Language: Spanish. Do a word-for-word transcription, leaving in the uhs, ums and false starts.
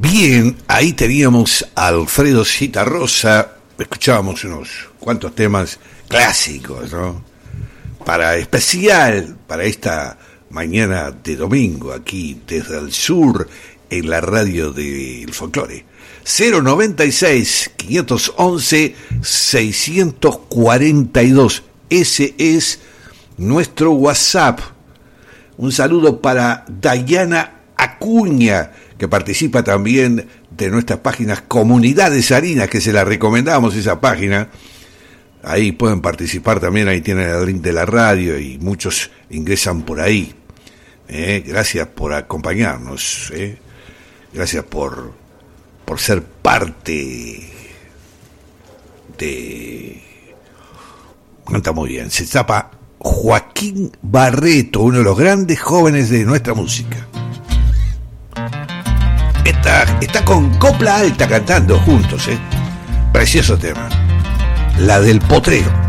Bien, ahí teníamos a Alfredo Zitarrosa, escuchábamos unos cuantos temas clásicos, ¿no? Para especial, para esta mañana de domingo, aquí desde el sur, en la radio del folclore. cero noventa y seis, quinientos once, seiscientos cuarenta y dos, ese es nuestro WhatsApp. Un saludo para Dayana Acuña, que participa también de nuestras páginas Comunidades Harinas, que se la recomendamos esa página. Ahí pueden participar también, ahí tienen el link de la radio y muchos ingresan por ahí. Eh, gracias por acompañarnos, eh. Gracias por, por ser parte de... Canta muy bien, se tapa Joaquín Barreto, uno de los grandes jóvenes de nuestra música. Está, está con Copla Alta cantando juntos, ¿eh? Precioso tema. La del Potrero.